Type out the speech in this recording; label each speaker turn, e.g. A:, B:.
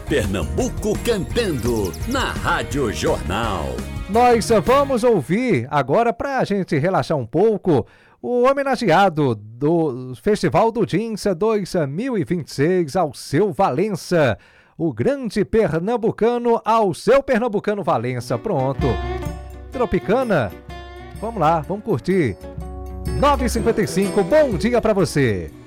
A: Pernambuco cantando na Rádio Jornal.
B: Nós vamos ouvir agora, para a gente relaxar um pouco, o homenageado do Festival do Dinsa 2026, Alceu Valença. O grande pernambucano, Alceu Pernambucano Valença. Pronto. Tropicana. Vamos lá, vamos curtir. 9h55, bom dia pra você.